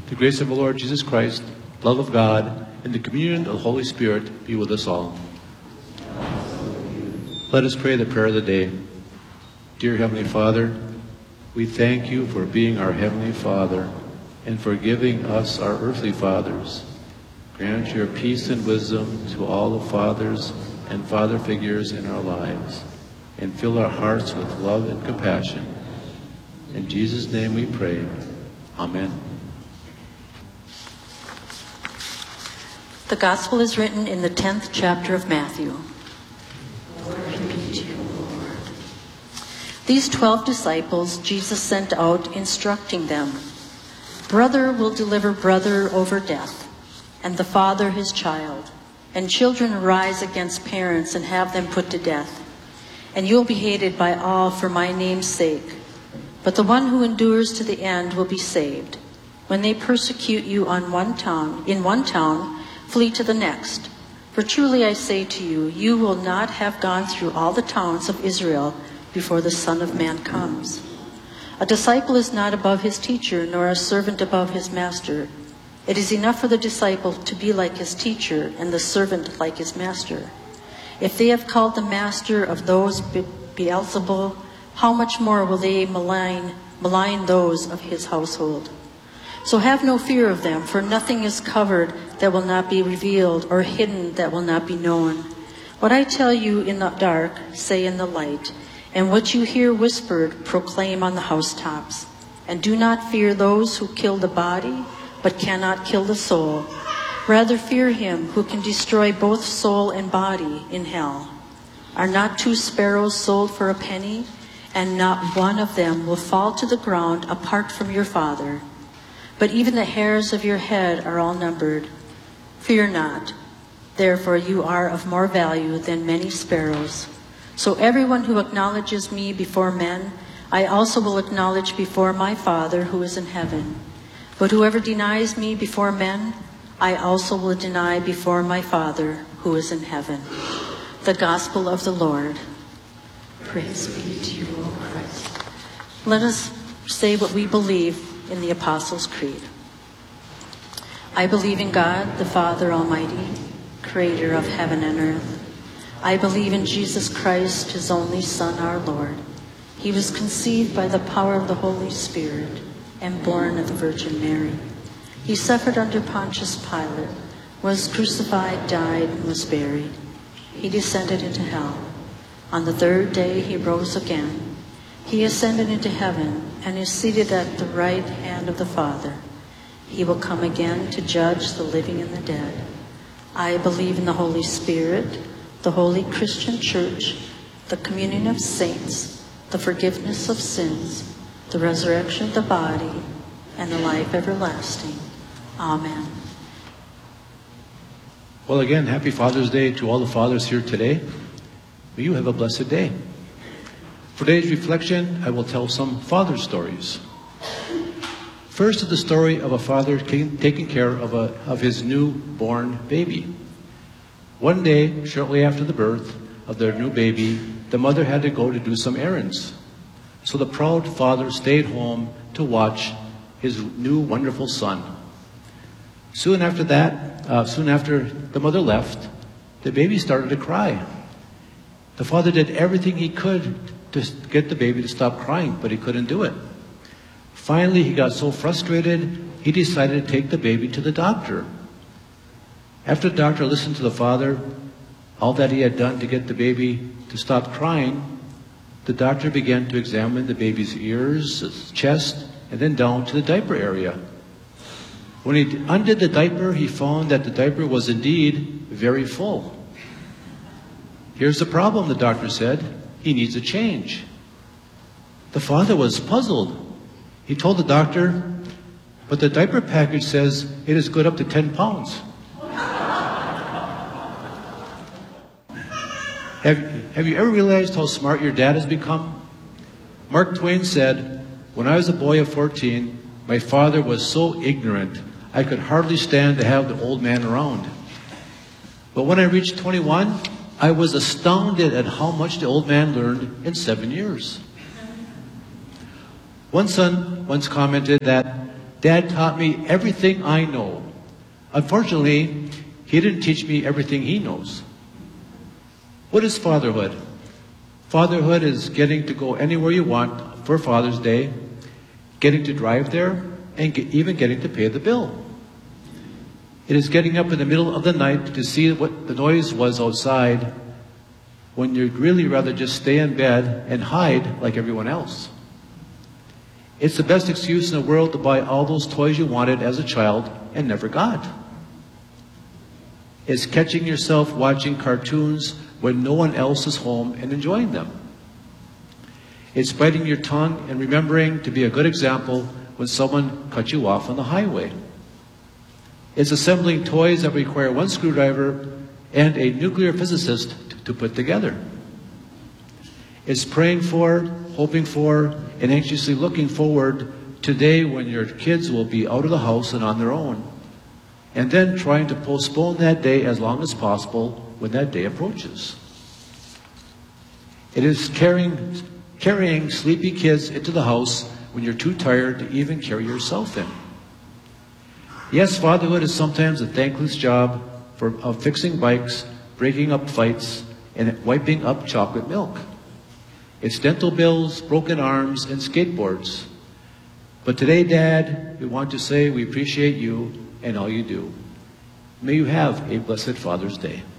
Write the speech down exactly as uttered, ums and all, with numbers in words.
The grace of our Lord Jesus Christ, love of God, and the communion of the Holy Spirit be with us all. Let us pray the prayer of the day. Dear Heavenly Father, we thank you for being our Heavenly Father and for giving us our earthly fathers. Grant your peace and wisdom to all the fathers and father figures in our lives, and fill our hearts with love and compassion. In Jesus' name we pray. Amen. The Gospel is written in the tenth chapter of Matthew. Glory be to you, Lord. These twelve disciples Jesus sent out, instructing them, "Brother will deliver brother over death, and the father his child, and children rise against parents and have them put to death. And you'll be hated by all for my name's sake. But the one who endures to the end will be saved. When they persecute you on one town, in one town, flee to the next. For truly I say to you, you will not have gone through all the towns of Israel before the Son of Man comes. A disciple is not above his teacher, nor a servant above his master. It is enough for the disciple to be like his teacher, and the servant like his master. If they have called the master of those Be- Beelzebul, how much more will they malign, malign those of his household? So have no fear of them, for nothing is covered that will not be revealed, or hidden that will not be known. What I tell you in the dark, say in the light, and what you hear whispered, proclaim on the housetops. And do not fear those who kill the body, but cannot kill the soul. Rather fear him who can destroy both soul and body in hell. Are not two sparrows sold for a penny? And not one of them will fall to the ground apart from your Father. But even the hairs of your head are all numbered. Fear not, therefore you are of more value than many sparrows. So everyone who acknowledges me before men, I also will acknowledge before my Father who is in heaven. But whoever denies me before men, I also will deny before my Father who is in heaven." The Gospel of the Lord. Praise be to you, O Christ. Let us say what we believe in the Apostles' Creed. I believe in God, the Father Almighty, creator of heaven and earth. I believe in Jesus Christ, his only Son, our Lord. He was conceived by the power of the Holy Spirit and born of the Virgin Mary. He suffered under Pontius Pilate, was crucified, died, and was buried. He descended into hell. On the third day he rose again. He ascended into heaven and is seated at the right hand of the Father. He will come again to judge the living and the dead. I believe in the Holy Spirit, the holy Christian Church, the communion of saints, the forgiveness of sins, the resurrection of the body, and the life everlasting. Amen. Well, again, happy Father's Day to all the fathers here today. May you have a blessed day. For today's reflection, I will tell some father stories. First is the story of a father taking care of, a, of his newborn baby. One day, shortly after the birth of their new baby, the mother had to go to do some errands. So the proud father stayed home to watch his new wonderful son. Soon after that, uh, soon after the mother left, the baby started to cry. The father did everything he could to get the baby to stop crying, but he couldn't do it. Finally, he got so frustrated, he decided to take the baby to the doctor. After the doctor listened to the father, all that he had done to get the baby to stop crying, the doctor began to examine the baby's ears, his chest, and then down to the diaper area. When he undid the diaper, he found that the diaper was indeed very full. Here's the problem, the doctor said. He needs a change. The father was puzzled. He told the doctor, but the diaper package says it is good up to ten pounds. have, have you ever realized how smart your dad has become? Mark Twain said, when I was a boy of fourteen, my father was so ignorant, I could hardly stand to have the old man around. But when I reached twenty-one, I was astounded at how much the old man learned in seven years. One son once commented that Dad taught me everything I know. Unfortunately, he didn't teach me everything he knows. What is fatherhood? Fatherhood is getting to go anywhere you want for Father's Day, getting to drive there, and get, even getting to pay the bill. It is getting up in the middle of the night to see what the noise was outside when you'd really rather just stay in bed and hide like everyone else. It's the best excuse in the world to buy all those toys you wanted as a child and never got. It's catching yourself watching cartoons when no one else is home and enjoying them. It's biting your tongue and remembering to be a good example when someone cut you off on the highway. It's assembling toys that require one screwdriver and a nuclear physicist to put together. It's praying for, hoping for, and anxiously looking forward to the day when your kids will be out of the house and on their own, and then trying to postpone that day as long as possible when that day approaches. It is carrying, carrying sleepy kids into the house when you're too tired to even carry yourself in. Yes, fatherhood is sometimes a thankless job for, of fixing bikes, breaking up fights, and wiping up chocolate milk. It's dental bills, broken arms, and skateboards. But today, Dad, we want to say we appreciate you and all you do. May you have a blessed Father's Day.